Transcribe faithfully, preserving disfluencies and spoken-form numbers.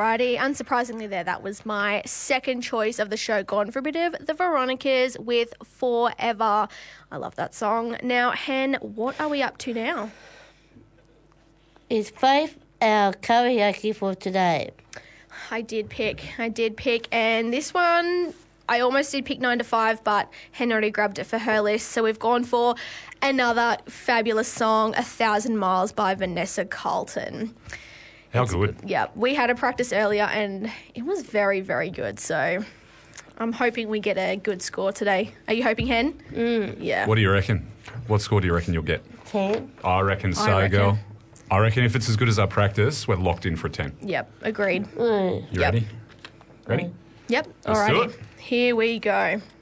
Alrighty, unsurprisingly there, that was my second choice of the show, Gone for a Bit of The Veronicas with Forever. I love that song. Now, Hen, what are we up to now? It's five our karaoke for today. I did pick, I did pick, and this one, I almost did pick nine to five, but Hen already grabbed it for her list, so we've gone for another fabulous song, A Thousand Miles by Vanessa Carlton. How it's, good. Yeah, we had a practice earlier, and it was very, very good, so I'm hoping we get a good score today. Are you hoping, Hen? Mm. Yeah. What do you reckon? What score do you reckon you'll get? ten. I reckon so, I reckon. girl. I reckon if it's as good as our practice, we're locked in for a ten. Yep, agreed. Mm. You Yep. ready? Ready? Yep, Let's alrighty. do it. Here we go.